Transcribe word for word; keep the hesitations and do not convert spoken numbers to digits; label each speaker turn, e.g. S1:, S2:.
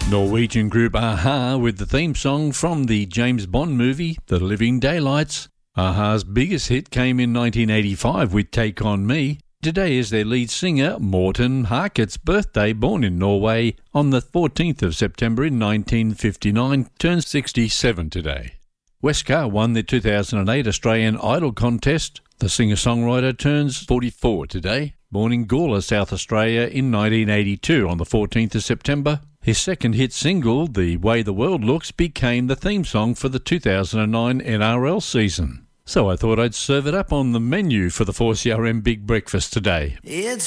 S1: Norwegian group a-ha with the theme song from the James Bond movie The Living Daylights. a-ha's biggest hit came in nineteen eighty-five with Take On Me. Today is their lead singer Morten Harket's birthday, born in Norway on the fourteenth of September in nineteen fifty-nine, turns sixty-seven today. Wesker won the two thousand eight Australian Idol contest. The singer-songwriter turns forty-four today. Born in Gawler, South Australia in nineteen eighty-two on the fourteenth of September. His second hit single, The Way the World Looks, became the theme song for the two thousand nine N R L season. So I thought I'd serve it up on the menu for the four C R M Big Breakfast today.
S2: It's